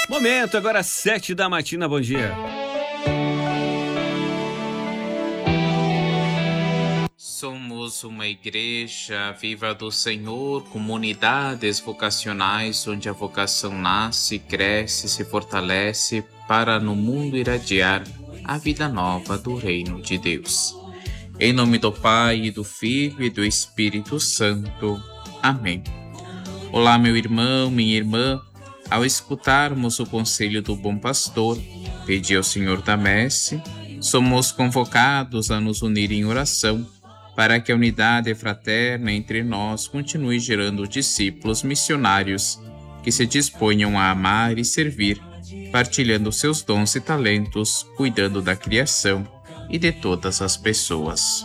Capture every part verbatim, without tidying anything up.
Momento, agora sete da matina, bom dia. Somos uma igreja viva do Senhor, comunidades vocacionais onde a vocação nasce, cresce, se fortalece para no mundo irradiar a vida nova do reino de Deus. Em nome do Pai, e do Filho e do Espírito Santo. Amém. Olá, meu irmão, minha irmã. Ao escutarmos o conselho do bom pastor, pedi ao Senhor da Messe, somos convocados a nos unir em oração para que a unidade fraterna entre nós continue gerando discípulos missionários que se disponham a amar e servir, partilhando seus dons e talentos, cuidando da criação e de todas as pessoas.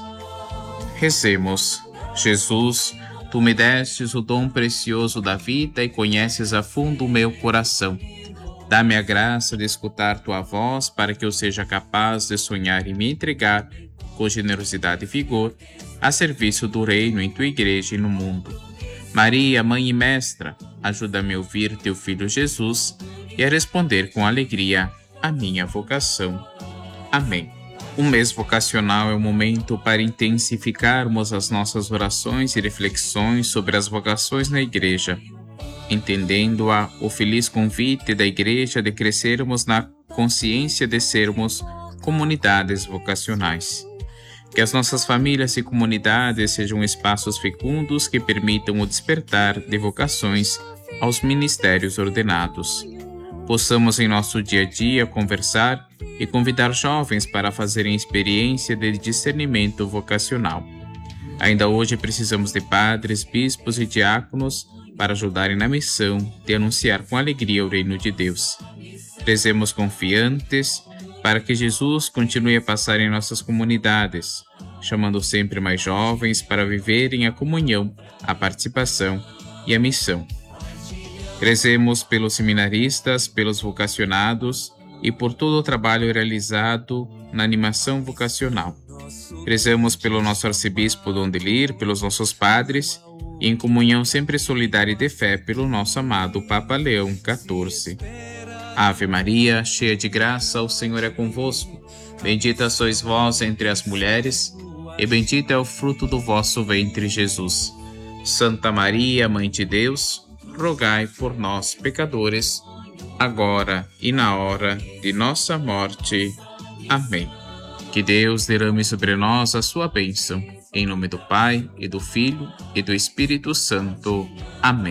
Rezemos. Jesus, Tu me destes o dom precioso da vida e conheces a fundo o meu coração. Dá-me a graça de escutar Tua voz para que eu seja capaz de sonhar e me entregar, com generosidade e vigor, a serviço do reino em Tua igreja e no mundo. Maria, Mãe e Mestra, ajuda-me a ouvir Teu Filho Jesus e a responder com alegria a minha vocação. Amém. O mês vocacional é o momento para intensificarmos as nossas orações e reflexões sobre as vocações na Igreja, entendendo-a o feliz convite da Igreja de crescermos na consciência de sermos comunidades vocacionais. Que as nossas famílias e comunidades sejam espaços fecundos que permitam o despertar de vocações aos ministérios ordenados. Possamos em nosso dia a dia conversar e convidar jovens para fazerem experiência de discernimento vocacional. Ainda hoje precisamos de padres, bispos e diáconos para ajudarem na missão de anunciar com alegria o reino de Deus. Rezemos confiantes para que Jesus continue a passar em nossas comunidades, chamando sempre mais jovens para viverem a comunhão, a participação e a missão. Rezemos pelos seminaristas, pelos vocacionados e por todo o trabalho realizado na animação vocacional. Rezemos pelo nosso arcebispo Dom Delir, pelos nossos padres e em comunhão sempre solidária e de fé pelo nosso amado Papa Leão quatorze. Ave Maria, cheia de graça, o Senhor é convosco. Bendita sois vós entre as mulheres e bendito é o fruto do vosso ventre, Jesus. Santa Maria, Mãe de Deus, rogai por nós, pecadores, agora e na hora de nossa morte. Amém. Que Deus derrame sobre nós a sua bênção. Em nome do Pai, e do Filho, e do Espírito Santo. Amém.